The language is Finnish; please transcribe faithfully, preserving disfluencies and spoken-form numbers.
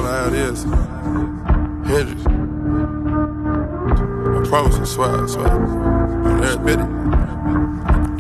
all I have is Hendrix. I promise, I swear, I swear. On every bit.